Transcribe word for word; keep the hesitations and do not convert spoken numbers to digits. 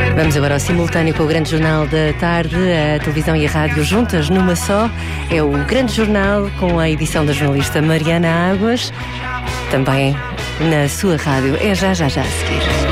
Vamos agora ao simultâneo com o Grande Jornal da Tarde, a televisão e a rádio juntas numa só. É o Grande Jornal com a edição da jornalista Mariana Águas, também na sua rádio. É já, já, já a seguir.